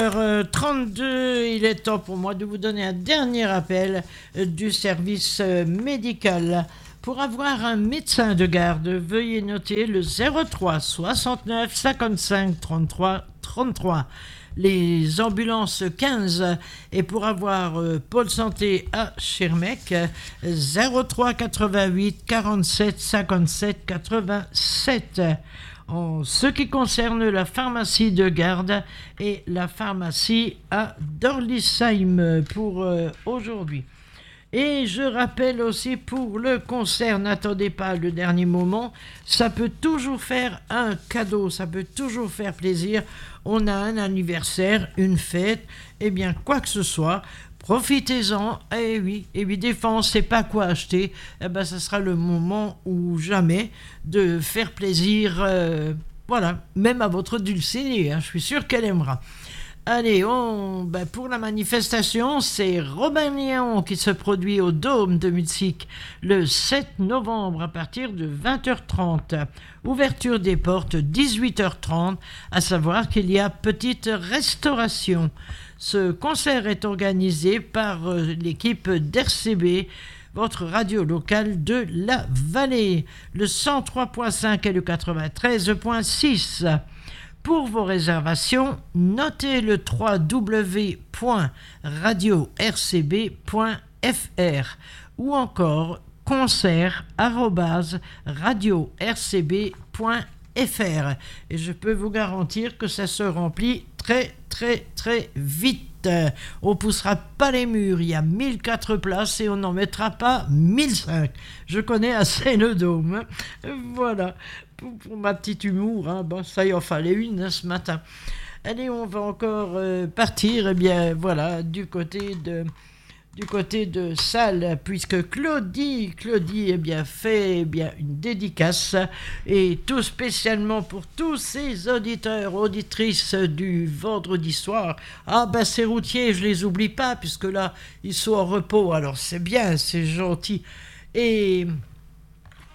32, il est temps pour moi de vous donner un dernier appel du service médical. Pour avoir un médecin de garde, veuillez noter le 03 69 55 33 33. Les ambulances 15 et pour avoir Pôle Santé à Schirmeck 03 88 47 57 87. En ce qui concerne la pharmacie de garde et la pharmacie à Dorlisheim pour aujourd'hui. Et je rappelle aussi pour le concert, n'attendez pas le dernier moment, ça peut toujours faire un cadeau, ça peut toujours faire plaisir. On a un anniversaire, une fête, eh bien quoi que ce soit, profitez-en. Et oui, des fois on ne sait pas quoi acheter, eh ben ça sera le moment ou jamais de faire plaisir, voilà, même à votre dulcinée, je suis sûr qu'elle aimera. Allez, pour la manifestation, c'est Robin Léon qui se produit au Dôme de musique le 7 novembre à partir de 20h30. Ouverture des portes 18h30, à savoir qu'il y a petite restauration. Ce concert est organisé par l'équipe d'RCB, votre radio locale de la vallée, le 103.5 et le 93.6. Pour vos réservations, notez le www.radio-rcb.fr ou encore concert@radio-rcb.fr. Et je peux vous garantir que ça se remplit très très très vite. On poussera pas les murs, il y a 1004 places et on n'en mettra pas 1005. Je connais assez le Dôme. Voilà, pour ma petite humour, ça y en fallait une ce matin. Allez, on va encore partir, eh bien voilà, du côté de Salles, puisque Claudie fait une dédicace, et tout spécialement pour tous ces auditeurs, auditrices du vendredi soir. Ces routiers, je les oublie pas, puisque là, ils sont en repos, alors c'est bien, c'est gentil. Et